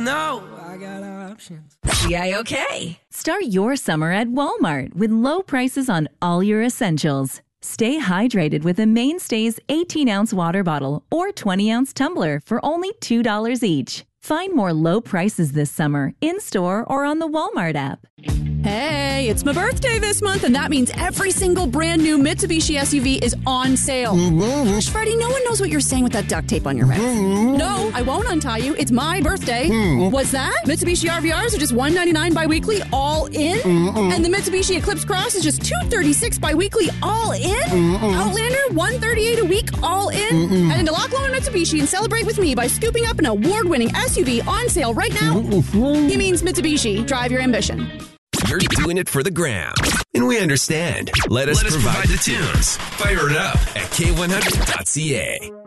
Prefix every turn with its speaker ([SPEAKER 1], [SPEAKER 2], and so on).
[SPEAKER 1] know I got options.
[SPEAKER 2] G-I-O-K. Start your summer at Walmart with low prices on all your essentials. Stay hydrated with a Mainstays 18-ounce water bottle or 20-ounce tumbler for only $2 each. Find more low prices this summer in-store or on the Walmart app.
[SPEAKER 3] Hey, it's my birthday this month, and that means every single brand new Mitsubishi SUV is on sale. Gosh, Freddie, no one knows what you're saying with that duct tape on your mouth. No, I won't untie you. It's my birthday. What's that? Mitsubishi RVRs are just $199 bi-weekly, all in? And the Mitsubishi Eclipse Cross is just $236 bi-weekly, all in? Outlander, $138 a week, all in? Head into Lock Loan Mitsubishi and celebrate with me by scooping up an award-winning SUV on sale right now. He means Mitsubishi. Drive your ambition.
[SPEAKER 4] You're doing it for the gram, and we understand. Let us provide the tunes. Fire it up at K100.ca.